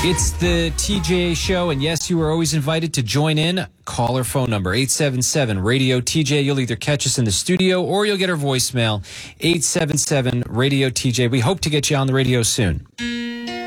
It's the TJ Show, and yes, you are always invited to join in. Call our phone number, 877-RADIO-TJ. You'll either catch us in the studio or you'll get our voicemail, 877-RADIO-TJ. We hope to get you on the radio soon.